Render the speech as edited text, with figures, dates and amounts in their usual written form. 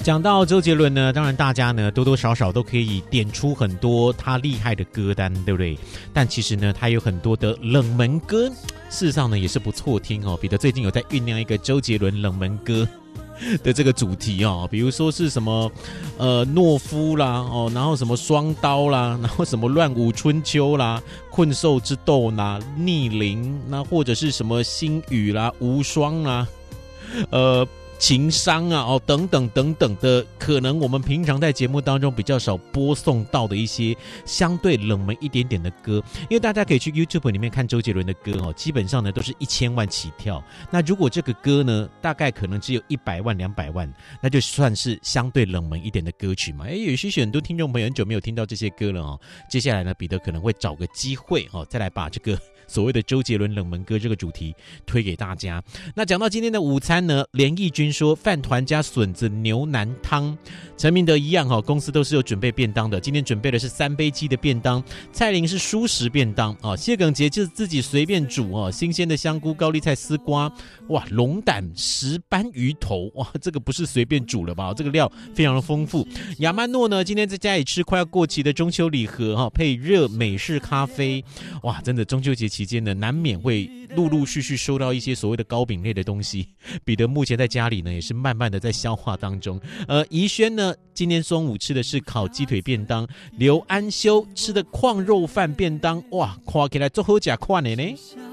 讲到周杰伦呢，当然大家呢多多少少都可以点出很多他厉害的歌单，对不对？但其实呢，他有很多的冷门歌，事实上呢也是不错听哦。彼得最近有在酝酿一个周杰伦冷门歌的这个主题哦，比如说是什么懦夫啦哦，然后什么双刀啦，然后什么乱舞春秋啦、困兽之斗啦、逆鳞，那或者是什么星宇啦、无双啦，情商啊哦等等等等的，可能我们平常在节目当中比较少播送到的一些相对冷门一点点的歌，因为大家可以去 YouTube 里面看周杰伦的歌哦，基本上呢都是1000万起跳。那如果这个歌呢，大概可能只有100万、200万，那就算是相对冷门一点的歌曲嘛。有些很多听众朋友很久没有听到这些歌了哦，接下来呢，彼得可能会找个机会哦，再来把这个所谓的周杰伦冷门歌这个主题推给大家。那讲到今天的午餐呢，连奕君说饭团加笋子牛腩汤，陈明德一样哈，公司都是有准备便当的。今天准备的是3杯鸡的便当，蔡琳是蔬食便当啊，谢耿杰就是自己随便煮哦，新鲜的香菇、高丽菜、丝瓜，哇，龙胆、石斑鱼头，哇，这个不是随便煮了吧？这个料非常的丰富。亚曼诺呢，今天在家里吃快要过期的中秋礼盒哈，配热美式咖啡，哇，真的中秋节期间呢，难免会陆陆续续收到一些所谓的糕饼类的东西。彼得目前在家里呢，也是慢慢的在消化当中。怡轩呢，今天中午吃的是烤鸡腿便当，刘安修吃的矿肉饭便当，哇，看起来做好吃看的呢。